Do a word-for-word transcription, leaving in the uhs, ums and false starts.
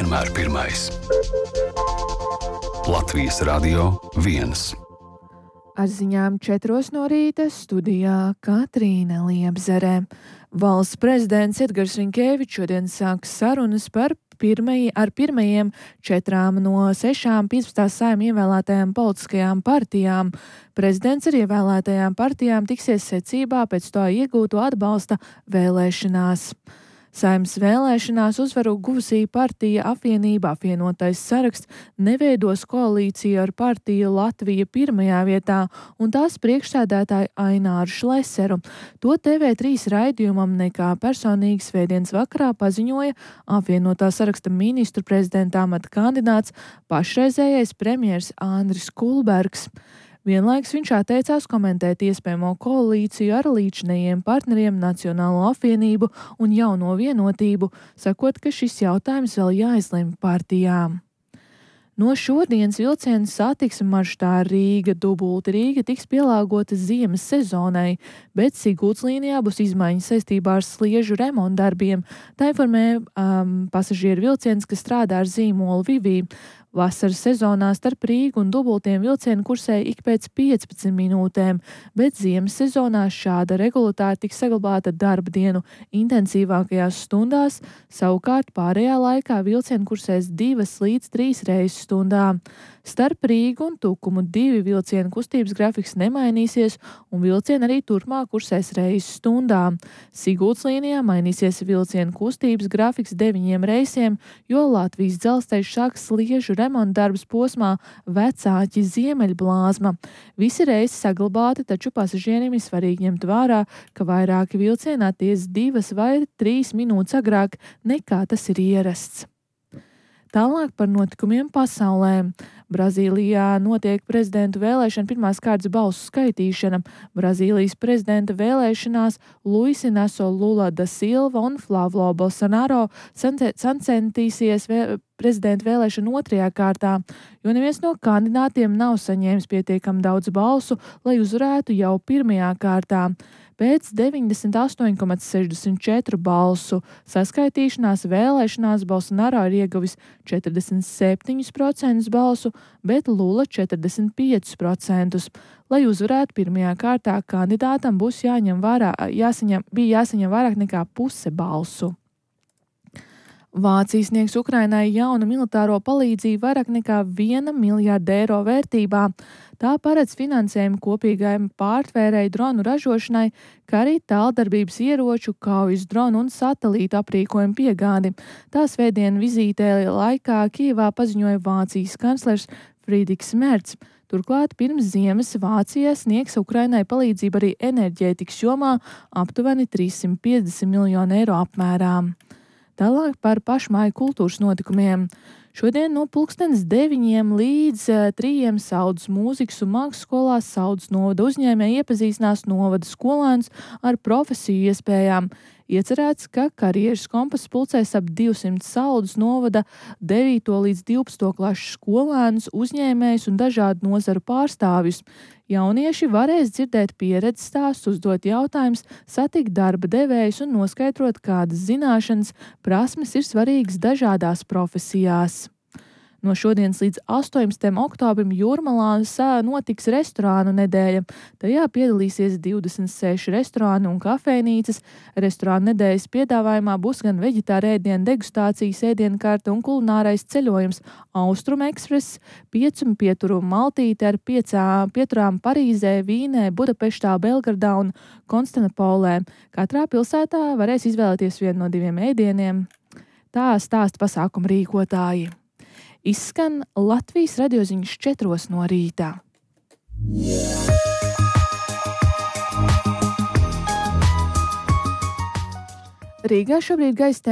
vienmēr pirmais. Latvijas Radio viens. Ar ziņām četros no rīta studijā Katrīna Liepzere. Valsts prezidents Edgars Rinkēvičs šodien sāks sarunas par pirmai, ar pirmajiem četrām no sešām piecpadsmitās Saeima ievēlētajām politiskajām partijām. Prezidents ar ievēlētajām partijām tiksies secībā pēc to iegūto atbalsta vēlēšanās. Saeimas vēlēšanās uzvaru guvusī partija Apvienība apvienotais saraksts neveidos koalīciju ar partiju Latvija pirmajā vietā un tās priekšsēdētāju Aināru Šleseru. To T V trīs raidījumam Nekā personīgi svētdienas vakarā paziņoja apvienotā saraksta ministru prezidenta amata kandidāts pašreizējais premjers Andris Kulbergs. Vienlaiks viņš atteicās komentēt iespējamo koalīciju ar līdzinējiem partneriem Nacionālo apvienību un Jauno vienotību, sakot, ka šis jautājums vēl jāizlemj partijām. No šodienas vilciena satiksme maršrutā Rīga dubulti Rīga tiks pielāgota ziemas sezonai, bet Siguldas līnijā būs izmaiņas saistībā ar sliežu remontdarbiem. Tā informē um, pasažieru vilciens, kas strādā ar zīmolu Vivī. Vasaras sezonā starp Rīgu un dubultiem vilcienu kursē ik pēc piecpadsmit minūtēm, bet ziemas sezonā šāda regulātāte tiks saglabāta darba dienu intensīvākajās stundās, savukārt pārējā laikā vilcienu kursēs divas līdz trīs reizes stundā. Starp Rīgu un Tukumu divi vilcienu kustības grafiks nemainīsies un vilcieni arī turpmāk kursēs reizes stundā. Siguldas līnijā mainīsies vilcienu kustības grafiks deviņiem reisiem, jo Latvijas dzelzceļš sāks sliežu remontdarbus posmā Vecāķi Ziemeļblāzma. Visi reisi saglabāti, taču pasažieriem ir svarīgi ņemt vērā, ka vairāki vilcieni attiec divas vai trīs minūtes agrāk nekā tas ir ierasts. Tālāk par notikumiem pasaulē. Brazīlijā notiek prezidentu vēlēšana pirmās kārtas balsu skaitīšana. Brazīlijas prezidenta vēlēšanās Luis Inacio Lula da Silva un Flávio Bolsonaro sacentīsies vē, prezidenta vēlēšana otrajā kārtā, jo neviens no kandidātiem nav saņēmis pietiekami daudz balsu, lai uzvarētu jau pirmajā kārtā. Pēc deviņdesmit astoņi komats sešdesmit četri balsu saskaitīšanās vēlēšanās Bolsonaro ir ieguvis četrdesmit septiņus procentus balsu, bet Lula četrdesmit piecus procentus. Lai uzvarētu pirmajā kārtā, kandidātam būs jāņem vērā, jāsaņem, bija jāsaņem vairāk nekā puse balsu. Vācija sniegs Ukrainai jaunu militāro palīdzību vairāk nekā viena miljārda eiro vērtībā. Tā paredz finansējumu kopīgajai pārtvērēju dronu ražošanai, kā arī tāldarbības ieroču, kaujas dronu un satelītu aprīkojumu piegādi. Tā svētdien vizītē laikā Kijevā paziņoja Vācijas kanclers Friedrichs Merz. Turklāt pirms ziemas Vācija sniegs Ukrainai palīdzību arī enerģētikas jomā aptuveni trīssimt piecdesmit miljonu eiro apmērā. Tālāk par pašmāju kultūras notikumiem. Šodien no pulkstenes deviņiem līdz trījiem Saudas mūzikas un mākslas skolās Saudas novada uzņēmēji iepazīstinās novada skolēnus ar profesiju iespējām. Iecerēts, ka karjeras kompass pulcēs ap divsimt Saudas novada devīto līdz divpadsmito klašu skolēnus, uzņēmējus un dažādu nozaru pārstāvjus. Jaunieši varēs dzirdēt pieredzes stāstus, uzdot jautājumus, satikt darba devējus un noskaidrot, kādas zināšanas, prasmes ir svarīgas dažādās profesijās. No šodienas līdz astoņpadsmitajam oktobrim Jūrmalā notiks restorānu nedēļa. Tajā piedalīsies divdesmit seši restorāni un kafejnīcas. Restorānu nedēļas piedāvājumā būs gan veģetāra ēdienu degustācijas, ēdienkarte un kulinārais ceļojums Austrum Express, piecu pieturu maltīte ar piecā, pieturām Parīzē, Vīnē, Budapeštā, Belgradā un Konstantinopolē. Katrā pilsētā varēs izvēlēties vienu no diviem ēdieniem. Tā stāsta pasākuma rīkotāji. Izskan Latvijas radioziņas četros no rītā. Rīgā šobrīd gaisa